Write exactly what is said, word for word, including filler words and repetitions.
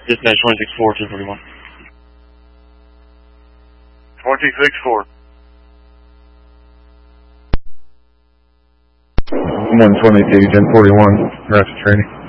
Dispatch twenty-six four, two forty-one. twenty-six four. one twenty-two, ten forty-one, rapid training.